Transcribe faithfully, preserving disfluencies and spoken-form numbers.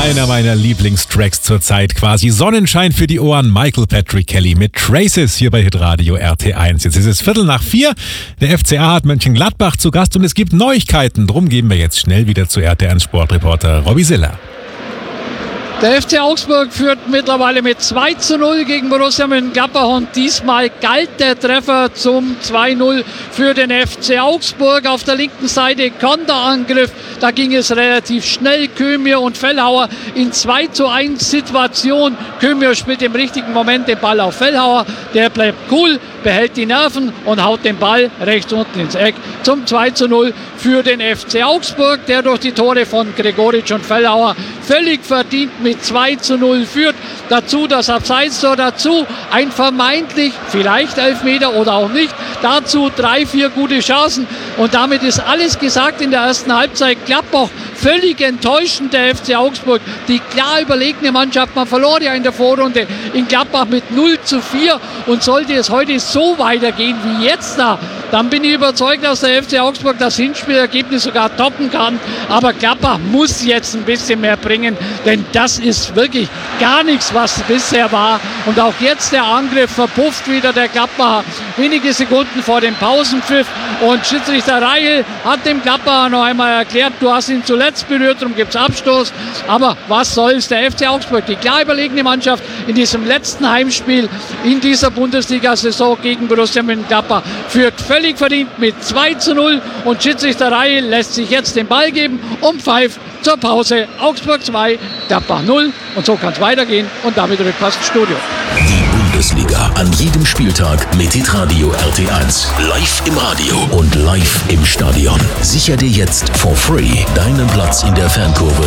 Einer meiner Lieblingstracks zurzeit, quasi Sonnenschein für die Ohren. Michael Patrick Kelly mit Traces hier bei Hitradio R T eins. Jetzt ist es Viertel nach vier. Der F C A hat Mönchengladbach zu Gast und es gibt Neuigkeiten. Drum gehen wir jetzt schnell wieder zu R T eins Sportreporter Robby Siller. Der F C Augsburg führt mittlerweile mit zwei zu null gegen Borussia Mönchengladbach und diesmal galt der Treffer zum zwei null für den F C Augsburg. Auf der linken Seite Konterangriff, da ging es relativ schnell. Kömier und Fellhauer in zwei zu eins Situation. Kömier spielt im richtigen Moment den Ball auf Fellhauer, der bleibt cool, behält die Nerven und haut den Ball rechts unten ins Eck zum zwei zu null für den F C Augsburg, der durch die Tore von Gregoritsch und Fellhauer völlig verdient mit zwei zu null führt. Dazu das Abseitstor, dazu ein vermeintlich, vielleicht Elfmeter oder auch nicht, dazu drei, vier gute Chancen und damit ist alles gesagt in der ersten Halbzeit. Gladbach völlig enttäuschend, der F C Augsburg, die klar überlegene Mannschaft. Man verlor ja in der Vorrunde in Gladbach mit null zu vier und sollte es heute so weitergehen wie jetzt da, dann bin ich überzeugt, dass der F C Augsburg das Hinspielergebnis sogar toppen kann. Aber Gladbach muss jetzt ein bisschen mehr bringen, denn das ist wirklich gar nichts, was bisher war. Und auch jetzt der Angriff verpufft wieder der Gladbacher wenige Sekunden vor dem Pausenpfiff. Und Schiedsrichter Reihl hat dem Gladbacher noch einmal erklärt, du hast ihn zuletzt berührt, darum gibt es Abstoß. Aber was soll's, der F C Augsburg, die klar überlegene Mannschaft in diesem letzten Heimspiel in dieser Bundesliga-Saison gegen Borussia Mönchengladbach, führt völlig verdient mit zwei zu null und Schiedsrichter Reihl lässt sich jetzt den Ball geben und pfeift zur Pause. Augsburg zwei, Gladbach null und so kann es weitergehen und damit Rückpass ins Studio. Die Bundesliga an jedem Spieltag mit Hitradio R T eins. Live im Radio und live im Stadion. Sicher dir jetzt for free deinen Platz in der Fankurve